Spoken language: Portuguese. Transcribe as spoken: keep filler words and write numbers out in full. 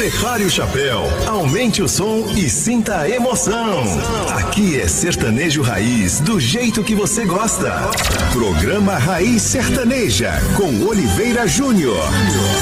Prepare o chapéu, aumente o som e sinta a emoção. Aqui é sertanejo raiz, do jeito que você gosta. Programa Raiz Sertaneja, com Oliveira Júnior.